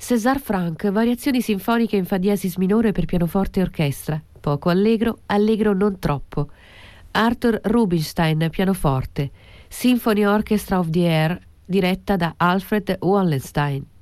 César Franck, variazioni sinfoniche in fa diesis minore per pianoforte e orchestra, poco allegro, allegro non troppo. Arthur Rubinstein, pianoforte. Symphony Orchestra of the Air, diretta da Alfred Wallenstein.